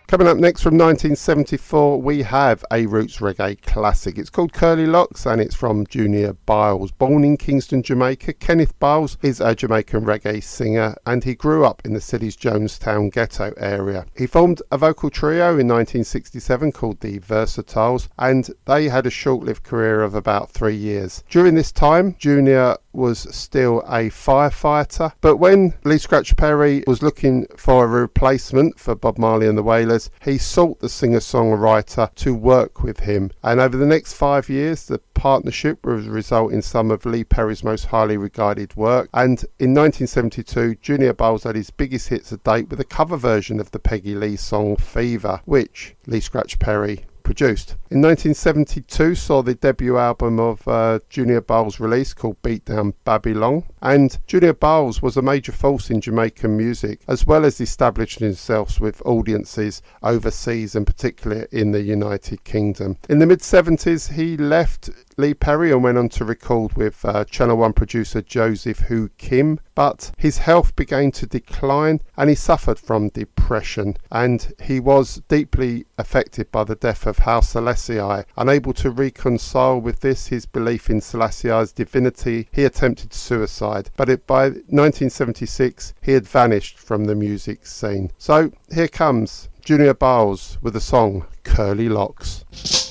Coming up next from 1974, we have a roots reggae classic. It's called Curly Locks and it's from Junior Byles. Born in Kingston, Jamaica, Kenneth Byles is a Jamaican reggae singer and he grew up in the city's Jonestown ghetto area. He formed a vocal trio in 1967 called the Versatiles and they had a short-lived career of about 3 years. During this time, Junior was still a firefighter, but when Lee Scratch Perry was looking for a replacement for Bob Marley and the Wailers, he sought the singer-songwriter to work with him, and over the next 5 years the partnership would result in some of Lee Perry's most highly regarded work, and in 1972 Junior Byles had his biggest hits to date with a cover version of the Peggy Lee song Fever, which Lee Scratch Perry produced. In 1972 saw the debut album of Junior Byles released called Beat Down Babylon, and Junior Byles was a major force in Jamaican music as well as establishing himself with audiences overseas and particularly in the United Kingdom. In the mid-70s he left Lee Perry and went on to record with Channel 1 producer Joseph Hu Kim, but his health began to decline and he suffered from depression, and he was deeply affected by the death of Haile Selassie. Unable to reconcile with his belief in Selassie's divinity, he attempted suicide, but by 1976 he had vanished from the music scene. So here comes Junior Byles with the song Curly Locks.